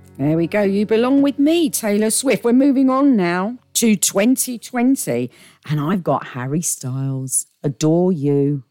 There we go. You belong with me, Taylor Swift. We're moving on now to 2020. And I've got Harry Styles. Adore You.